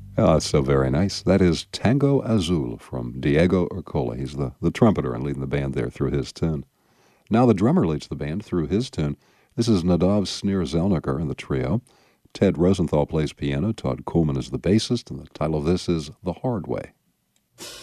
Oh, that's so very nice. That is Tango Azul from Diego Ercola. He's the trumpeter and leading the band there through his tune. Now the drummer leads the band through his tune. This is Nadav Snir-Zelniker and the trio. Ted Rosenthal plays piano. Todd Coolman is the bassist, and the title of this is The Hard Way.